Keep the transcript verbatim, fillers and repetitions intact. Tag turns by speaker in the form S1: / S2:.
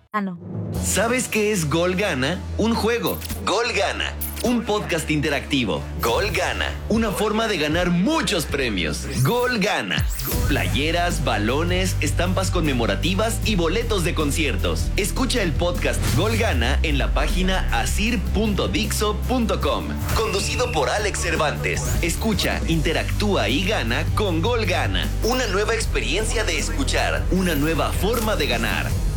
S1: Ah, no.
S2: ¿Sabes qué es Gol Gana? Un juego. Gol Gana. Un podcast interactivo. Gol Gana. Una forma de ganar muchos premios. Gol Gana. Playeras, balones, estampas conmemorativas y boletos de conciertos. Escucha el podcast Gol Gana en la página asir punto dixo punto com. Conducido por Alex Cervantes. Escucha, interactúa y gana con Gol Gana. Una nueva experiencia de escuchar. Una nueva forma de ganar.